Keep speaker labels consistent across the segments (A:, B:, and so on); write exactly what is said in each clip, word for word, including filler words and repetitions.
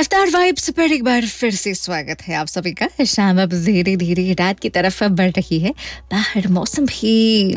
A: रफ्तार वाइब्स पर एक बार फिर से स्वागत है आप सभी का। शाम अब धीरे धीरे रात की तरफ बढ़ रही है। बाहर मौसम भी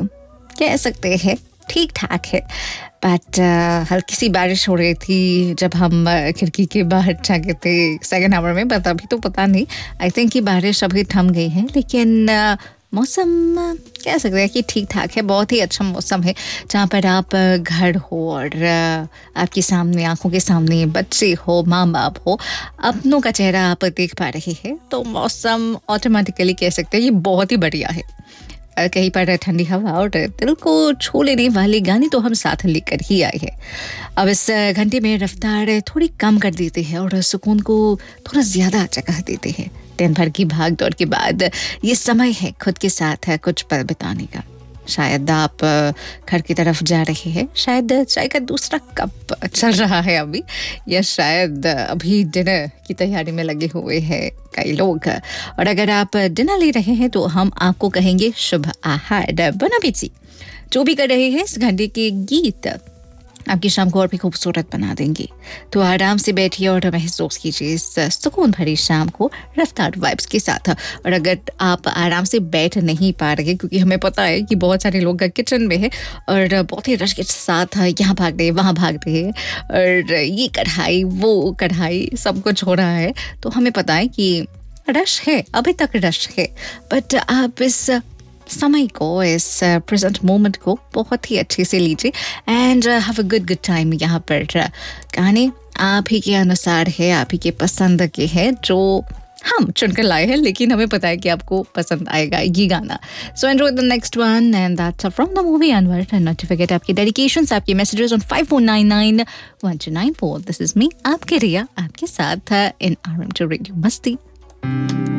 A: कह सकते हैं ठीक ठाक है, बट हल्की सी बारिश हो रही थी जब हम uh, खिड़की के बाहर झांके थे सेकेंड आवर में, बट अभी तो पता नहीं। आई थिंक कि बारिश अभी थम गई है, लेकिन uh, मौसम uh, कह सकते हैं कि ठीक ठाक है। बहुत ही अच्छा मौसम है जहाँ पर आप uh, घर हो और uh, आपके सामने आंखों के सामने बच्चे हो, माँ बाप हो, अपनों का चेहरा आप देख पा रहे हैं, तो मौसम ऑटोमेटिकली कह सकते हैं ये बहुत ही बढ़िया है। कहीं पर ठंडी हवा और दिल को छू लेने वाले गाने तो हम साथ लेकर ही आए हैं। अब इस घंटे में रफ्तार थोड़ी कम कर देते हैं और सुकून को थोड़ा ज़्यादा जगह देते हैं। दिन भर की भाग दौड़ के बाद ये समय है खुद के साथ है कुछ पल बिताने का। शायद आप घर की तरफ जा रहे हैं, शायद चाय का दूसरा कप चल रहा है अभी, या शायद अभी डिनर की तैयारी में लगे हुए हैं कई लोग। और अगर आप डिनर ले रहे हैं तो हम आपको कहेंगे शुभ आहार, bon appétit। जो भी कर रहे हैं, इस घंटे के गीत आपकी शाम को और भी खूबसूरत बना देंगे। तो आराम से बैठिए और महसूस कीजिए इस सुकून भरी शाम को रफ्तार वाइब्स के साथ। और अगर आप आराम से बैठ नहीं पा रहे, क्योंकि हमें पता है कि बहुत सारे लोग किचन में है और बहुत ही रश के साथ यहाँ भाग रहे वहाँ भाग रहे और ये कढ़ाई वो कढ़ाई सब कुछ हो रहा है, तो हमें पता है कि रश है, अभी तक रश है, बट आप इस समय को, इस प्रेजेंट मोमेंट को बहुत ही अच्छे से लीजिए and have a good good time. यहाँ पर गाने आप ही के अनुसार है, आप ही के पसंद के हैं जो हम चुनकर लाए हैं, लेकिन हमें पता है कि आपको पसंद आएगा ये गाना। So enjoy the next one and that's from the movie Anwar. And not to forget आपके डेडिकेशंस, आपके messages on five four nine nine one two nine four. This is me, आपके रिया, आपके साथ इन आरएम टू रेडियो मस्ती।